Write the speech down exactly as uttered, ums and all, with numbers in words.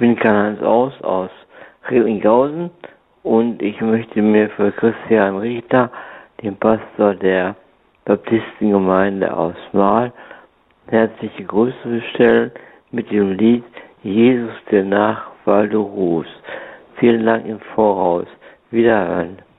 bin Karl-Heinz Aus aus Recklinghausen und ich möchte mir für Christian Richter, den Pastor der Baptistengemeinde aus Mahl, herzliche Grüße bestellen mit dem Lied Jesus, der nach, weil du ruhst. Vielen Dank im Voraus. Wiederhören.